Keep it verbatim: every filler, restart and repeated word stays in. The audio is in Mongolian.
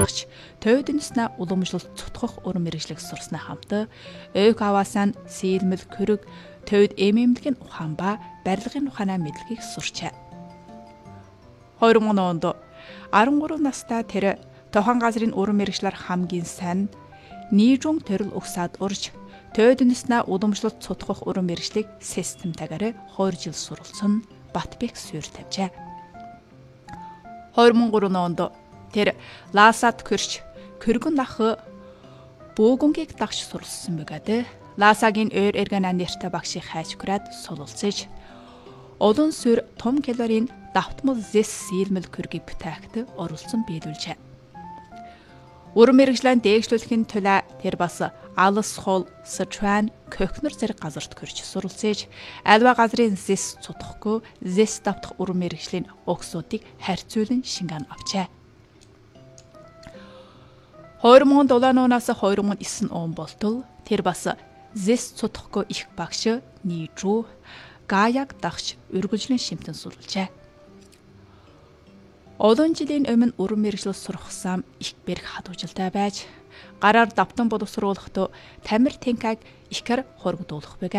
дагч тойдносна уламжлалт цутгах уран мэргэжлийг сурсны хамт ойг аваасан сийлмэл көрөг тойд эмэмлэгийн ухаан ба барилгын ухаанаа мэдлэгийг сурчээ. хоёр мянган онд арван гурав настай тэр тохон газрын уран мэргэжлэр хамгийн сайн нийжүүн төрөл угсаад урж тойдносна уламжлалт цутгах уран мэргэжлийг системтайгаар хоёр жил суралцсан Батбек суурь тавьжээ. хоёр мянган гурав онд тэр Ласад көрч көргөн ах бөөгөнгийг дагч суралцсан бөгөөд Ласагийн ойр эргэнэ нэртэй багшийг хайж хүрээд сулалцаж одон суурь том калорийн давтмал зэс сийлмэл көргийг бүтээгт оролцсон биелүүлжээ. Уран мэргэжлээ дээгшлүүлэхийн тулд тэр бас Алс хол, Сычуан, Көхнөр зэрэг газарт көрч суралцаж альва газрын зэс цутгахгүй зэс давтах уран мэргэжлийн өгсүүдийг харьцуулан шингэн авчээ. хоёр мянган долооноос хоёр мянган девять он болтол тэр бас зэс цутгахгүй их багш нийжүү гаяг дагч үргэлжлэн шимтэн сурвалжээ. Олон жилийн өмнө уран мэргэжил сурах зам их бэрх хадуужилтай байж гараар давтан боловсруулахдаа тамир тэнкаг ихэр хоригдуулах вэ.